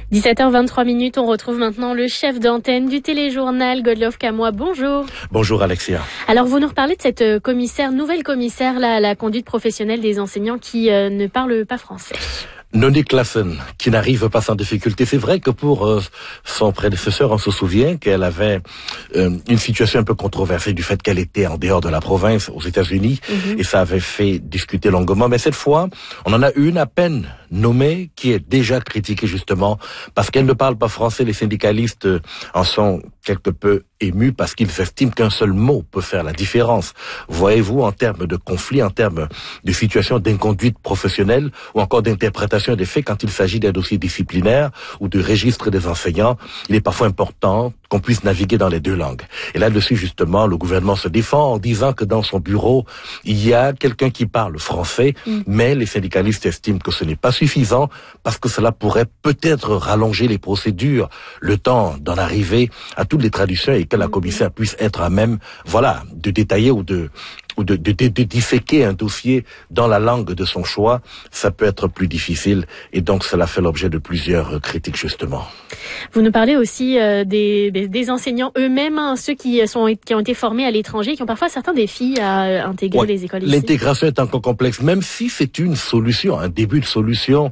17h23, on retrouve maintenant le chef d'antenne du téléjournal, Godlove Kamoa. Bonjour. Bonjour Alexia. Alors vous nous reparlez de cette nouvelle commissaire là, à la conduite professionnelle des enseignants qui ne parle pas français. Noni Classen, qui n'arrive pas sans difficulté. C'est vrai que pour son prédécesseur, on se souvient qu'elle avait une situation un peu controversée du fait qu'elle était en dehors de la province, aux États-Unis, et ça avait fait discuter longuement. Mais cette fois, on en a une à peine nommée qui est déjà critiquée justement parce qu'elle ne parle pas français. Les syndicalistes en sont quelque peu émus parce qu'ils estiment qu'un seul mot peut faire la différence. Voyez-vous, en termes de conflit, en termes de situation d'inconduite professionnelle ou encore d'interprétation des faits quand il s'agit d'un dossier disciplinaire ou de registre des enseignants, il est parfois important qu'on puisse naviguer dans les deux langues. Et là-dessus, justement, le gouvernement se défend en disant que dans son bureau, il y a quelqu'un qui parle français, mais les syndicalistes estiment que ce n'est pas suffisant parce que cela pourrait peut-être rallonger les procédures, le temps d'en arriver à toutes les traductions et que la commissaire puisse être à même, voilà, de détailler ou de disséquer un dossier dans la langue de son choix. Ça peut être plus difficile et donc cela fait l'objet de plusieurs critiques justement. Vous nous parlez aussi des enseignants eux-mêmes, hein, ceux qui ont été formés à l'étranger, qui ont parfois certains défis à intégrer les écoles ici. L'intégration est encore complexe, même si c'est une solution, un début de solution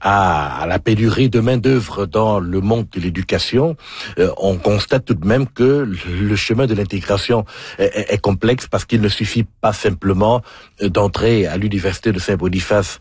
à la pénurie de main-d'œuvre dans le monde de l'éducation. On constate tout de même que le chemin de l'intégration est complexe parce qu'il ne suffit pas simplement d'entrer à l'université de Saint-Boniface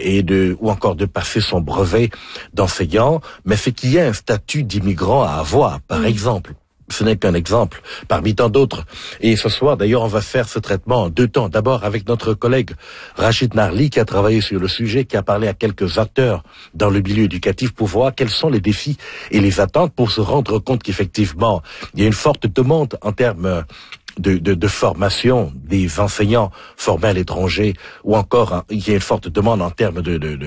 ou encore de passer son brevet d'enseignant, mais c'est qu'il y a un statut d'immigrant à avoir, par exemple. Ce n'est qu'un exemple, parmi tant d'autres. Et ce soir, d'ailleurs, on va faire ce traitement en deux temps. D'abord, avec notre collègue Rachid Narli, qui a travaillé sur le sujet, qui a parlé à quelques acteurs dans le milieu éducatif pour voir quels sont les défis et les attentes pour se rendre compte qu'effectivement, il y a une forte demande en termes de formation des enseignants formés à l'étranger, ou encore il y a une forte demande en termes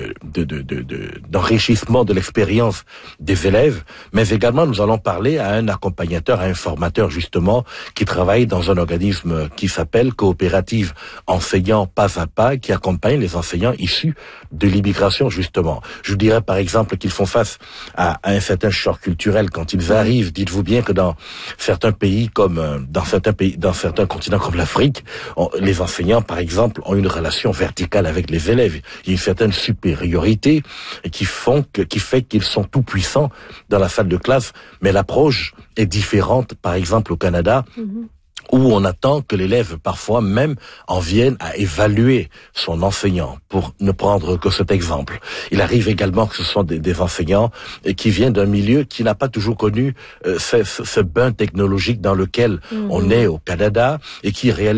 d'enrichissement de l'expérience des élèves, mais également nous allons parler à un accompagnateur, à un formateur justement, qui travaille dans un organisme qui s'appelle Coopérative Enseignants Pas à Pas, qui accompagne les enseignants issus de l'immigration justement. Je vous dirais par exemple qu'ils font face à un certain choc culturel quand ils arrivent. Dites-vous bien que dans certains pays comme dans certains continents comme l'Afrique, les enseignants, par exemple, ont une relation verticale avec les élèves. Il y a une certaine supériorité qui fait qu'ils sont tout puissants dans la salle de classe, mais l'approche est différente, par exemple, au Canada, où on attend que l'élève, parfois même, en vienne à évaluer son enseignant, pour ne prendre que cet exemple. Il arrive également que ce sont des enseignants qui viennent d'un milieu qui n'a pas toujours connu ce bain technologique dans lequel on est au Canada et qui réalise